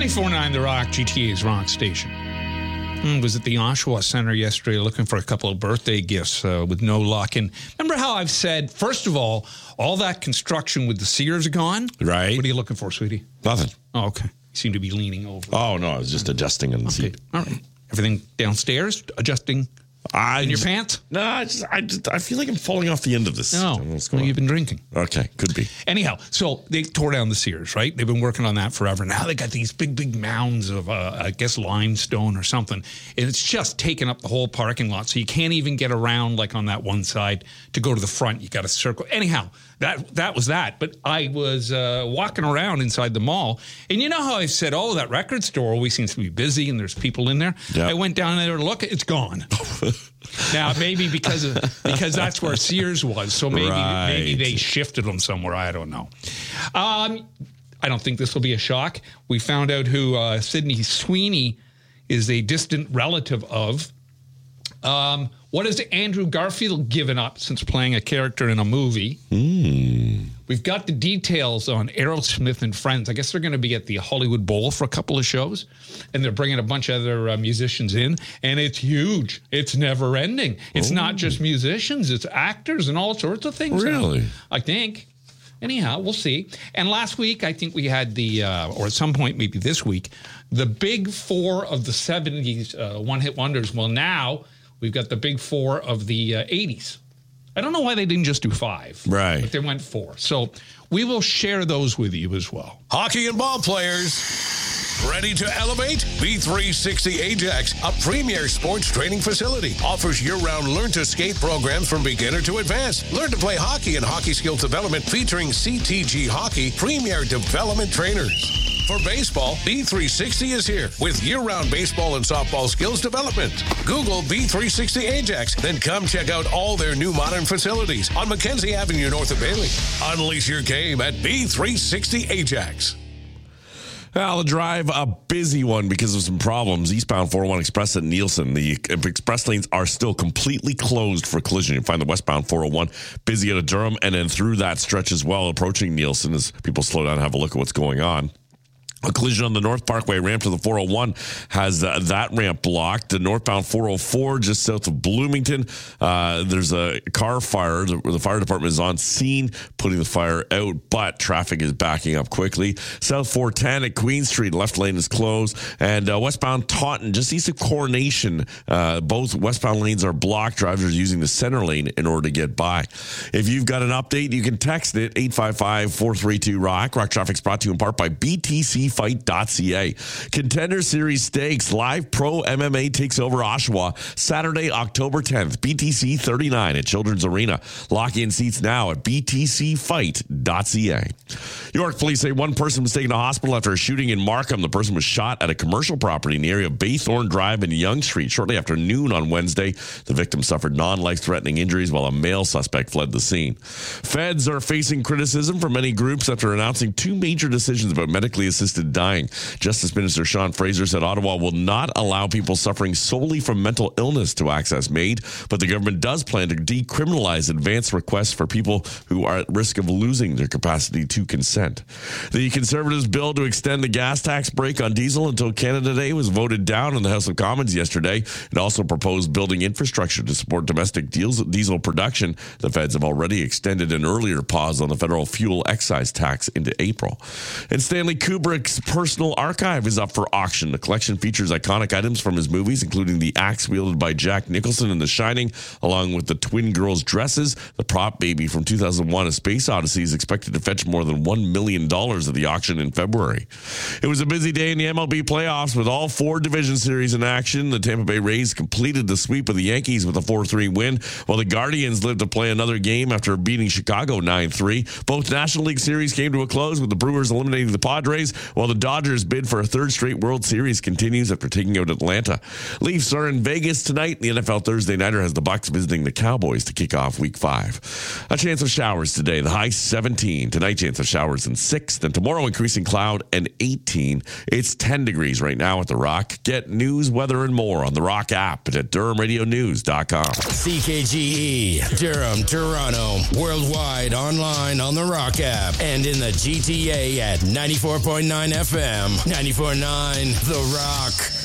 94.9 The Rock, GTA's Rock Station. Was at the Oshawa Center yesterday looking for a couple of birthday gifts with no luck. And remember how I've said, first of all that construction with the Sears gone? Right. What are you looking for, sweetie? Nothing. Oh, okay. You seem to be leaning over. Oh, no, I was just adjusting in the seat. All right. Everything downstairs, adjusting in your pants? No, I feel like I'm falling off the end of this. No, you've been drinking. Okay, could be. Anyhow, so they tore down the Sears, right? They've been working on that forever. Now they got these big mounds of, I guess, limestone or something. And it's just taken up the whole parking lot. So you can't even get around like on that one side to go to the front. You got to circle. Anyhow, that was that. But I was walking around inside the mall. And you know how I said, that record store always seems to be busy and there's people in there? Yep. I went down there to look. It's gone. Now, maybe because that's where Sears was. So maybe they shifted them somewhere. I don't know. I don't think this will be a shock. We found out who Sydney Sweeney is a distant relative of. What has Andrew Garfield given up since playing a character in a movie? We've got the details on Aerosmith and Friends. I guess they're going to be at the Hollywood Bowl for a couple of shows, and they're bringing a bunch of other musicians in, and it's huge. It's never ending. It's not just musicians. It's actors and all sorts of things. Really? Now, I think. Anyhow, we'll see. And last week, I think we had or at some point maybe this week, the big four of the 70s one-hit wonders. Well, now we've got the big four of the 80s. I don't know why they didn't just do 5. Right. But they went 4. So we will share those with you as well. Hockey and ball players, ready to elevate? B360 Ajax, a premier sports training facility, offers year-round learn-to-skate programs from beginner to advanced. Learn to play hockey and hockey skills development featuring CTG Hockey Premier Development Trainers. For baseball, B360 is here with year-round baseball and softball skills development. Google B360 Ajax, then come check out all their new modern facilities on Mackenzie Avenue north of Bailey. Unleash your game at B360 Ajax. Well, the drive, a busy one because of some problems. Eastbound 401 Express at Nielsen. The express lanes are still completely closed for collision. You find the westbound 401 busy out of Durham and then through that stretch as well, approaching Nielsen as people slow down and have a look at what's going on. A collision on the North Parkway ramp to the 401 has that ramp blocked. The northbound 404 just south of Bloomington, there's a car fire. The fire department is on scene putting the fire out, but traffic is backing up quickly. South 410 at Queen Street, left lane is closed. And westbound Taunton, just east of Coronation, both westbound lanes are blocked. Drivers are using the center lane in order to get by. If you've got an update, you can text it, 855-432-ROCK. Rock Traffic's brought to you in part by BTCfight.ca. Contender Series Stakes. Live Pro MMA takes over Oshawa Saturday, October 10th. BTC 39 at Children's Arena. Lock in seats now at btcfight.ca. York police say one person was taken to hospital after a shooting in Markham. The person was shot at a commercial property in the area of Baythorn Drive and Yonge Street shortly after noon on Wednesday. The victim suffered non-life-threatening injuries while a male suspect fled the scene. Feds are facing criticism from many groups after announcing 2 major decisions about medically assisted dying. Justice Minister Sean Fraser said Ottawa will not allow people suffering solely from mental illness to access MAID, but the government does plan to decriminalize advance requests for people who are at risk of losing their capacity to consent. The Conservatives' bill to extend the gas tax break on diesel until Canada Day was voted down in the House of Commons yesterday. It also proposed building infrastructure to support domestic diesel production. The feds have already extended an earlier pause on the federal fuel excise tax into April. And Stanley Kubrick's personal archive is up for auction. The collection features iconic items from his movies, including the axe wielded by Jack Nicholson in The Shining, along with the twin girls' dresses. The prop baby from 2001: A Space Odyssey is expected to fetch more than $1 million at the auction in February. It was a busy day in the MLB playoffs with all 4 division series in action. The Tampa Bay Rays completed the sweep of the Yankees with a 4-3 win, while the Guardians lived to play another game after beating Chicago 9-3. Both National League series came to a close with the Brewers eliminating the Padres, while the Dodgers' bid for a 3rd straight World Series continues after taking out Atlanta. Leafs are in Vegas tonight. The NFL Thursday Nighter has the Bucs visiting the Cowboys to kick off Week 5. A chance of showers today. The high 17. Tonight, chance of showers in 6th. And tomorrow, increasing cloud and 18. It's 10 degrees right now at The Rock. Get news, weather, and more on The Rock app and at DurhamRadioNews.com. CKGE, Durham, Toronto, worldwide, online on The Rock app, and in the GTA at 94.9 FM, 94.9 The Rock.